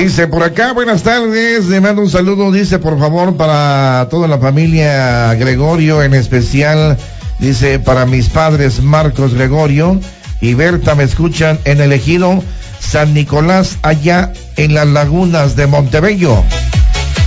Dice por acá, buenas tardes, le mando un saludo, dice por favor para toda la familia Gregorio, en especial, dice para mis padres Marcos Gregorio y Berta, me escuchan en el ejido San Nicolás, allá en las lagunas de Montebello.